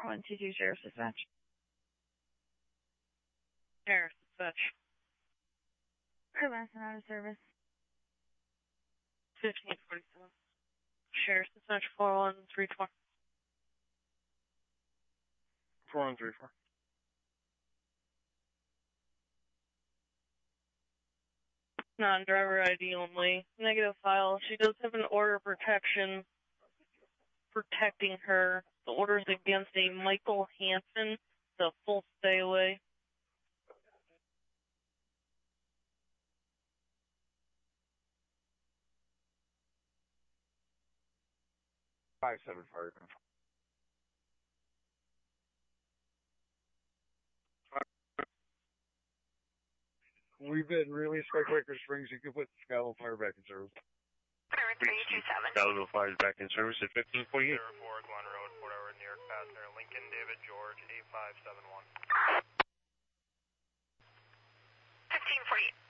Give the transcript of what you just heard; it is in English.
4122 Sheriff's Dispatch. Sheriff's Dispatch. Crewmaster out of service. 1547. Sheriff's Dispatch 4134. 4134. Non-driver ID only. Negative file. She does have an order of protection protecting her. The order is against a Michael Hansen. It's a full stay away. We've been released by Quaker Springs. You can put Scotland Fire back in service. 327. Scotland Fire is back in service at 1548. 04 Glen Road, Port Edward, New York, passenger Lincoln David George 8571. 1548.